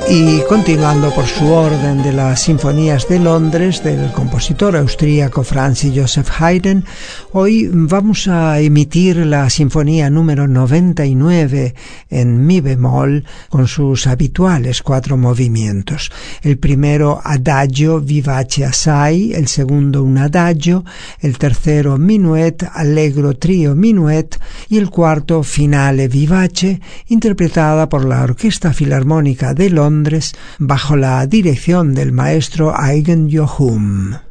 Y continuando por su orden de las Sinfonías de Londres del compositor austríaco Franz Joseph Haydn, hoy vamos a emitir la Sinfonía número 99 en mi bemol con sus habituales 4 movimientos. El primero adagio vivace assai, el segundo un adagio, el tercero minuet, allegro trio minuet y el cuarto finale vivace, interpretada por la Orquesta Filarmónica de Londres bajo la dirección del maestro Eugen Jochum.